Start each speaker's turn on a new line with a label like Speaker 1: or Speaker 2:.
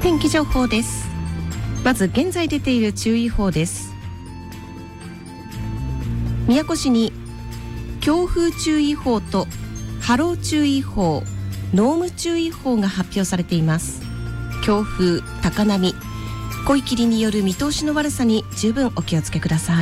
Speaker 1: 天気情報です。まず現在出ている注意報です。宮古市に強風注意報と波浪注意報、濃霧注意報が発表されています。強風、高波、濃い霧による見通しの悪さに十分お気をつけください。